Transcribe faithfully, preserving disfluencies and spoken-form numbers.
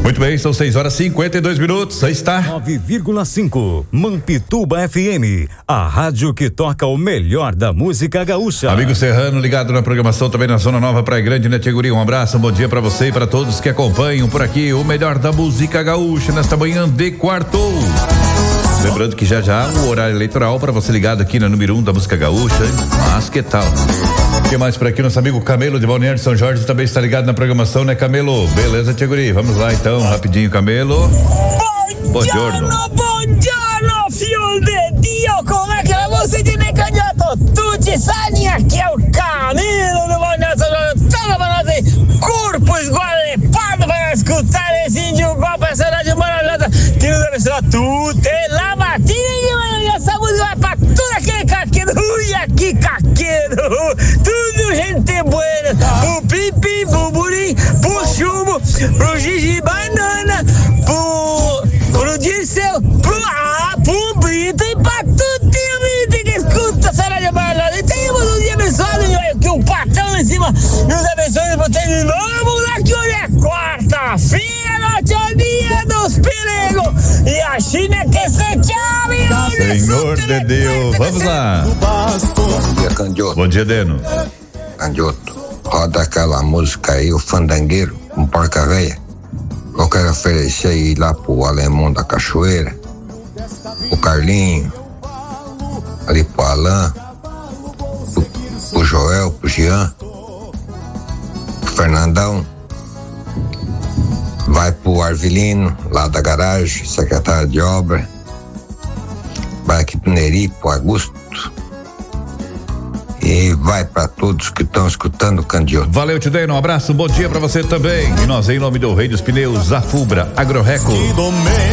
Muito bem, são seis horas e cinquenta e dois minutos, aí está. nove vírgula cinco, Mampituba F M, a rádio que toca o melhor da música gaúcha. Amigo Serrano, ligado na programação também na Zona Nova Praia Grande, né, Tia Guria? Um abraço, um bom dia pra você e pra todos que acompanham por aqui o melhor da música gaúcha nesta manhã de quarto. Lembrando que já já o horário eleitoral para você ligado aqui na número um da música gaúcha, hein? Mas que tal? O que mais por aqui? Nosso amigo Camelo de Balneário de São Jorge também está ligado na programação, né, Camelo? Beleza, Tia Guri? Vamos lá então, rapidinho, Camelo. Buongiorno, buongiorno, figlio de Dio, com'è che la voce di me candidato? Tutti sanno che è il Camelo di Balneário São Jorge, solo per noi, corpo sguardo, parlo per ascoltare, si giù, qua personaggio maravilhoso, che non deve essere tutte la mattina, e essa música vai pra tudo aquele caqueiro, ui, aqui caqueiro, tudo gente buena, pro pipi, pro buri, pro chumbo, pro Gigi Banana, pro, pro Dirceu, pro, ah, pro Brito e pra tudo que escuta essa rádio maravilhosa. E tenhamos um dia abençoado, que o patrão lá em cima nos abençoe por ter de novo lá que hoje é quarta-feira, noite é o dia dos perigos, e a China quer ser chave. Senhor de Deus, vamos lá. Bom dia, Candioto. Bom dia, Deno. Candioto, roda aquela música aí, o Fandangueiro, um porca véia. Eu quero oferecer ir lá pro Alemão da Cachoeira, o Carlinho, ali pro Alain, pro, pro Joel, pro Jean, pro Fernandão, vai pro Arvilino, lá da garagem, secretário de obra, vai aqui pro Neri, pro Augusto, e vai para todos que estão escutando o Candioto. Valeu, Tideno, um abraço, bom dia pra você também. E nós, em nome do Rei dos Pneus, Afubra, Agrorreco.